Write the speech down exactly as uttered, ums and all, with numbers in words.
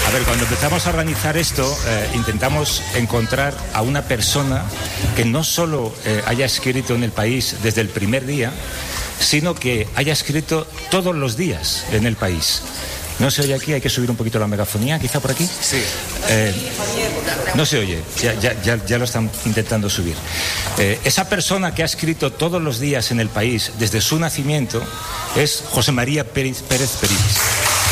A ver, cuando empezamos a organizar esto, eh, intentamos encontrar a una persona que no solo eh, haya escrito en El País desde el primer día, sino que haya escrito todos los días en El País. No se oye aquí, hay que subir un poquito la megafonía, quizá por aquí. Sí. Eh, no se oye, ya, ya, ya, ya lo están intentando subir. Eh, esa persona que ha escrito todos los días en El País desde su nacimiento es José María Pérez Pérez Perillas.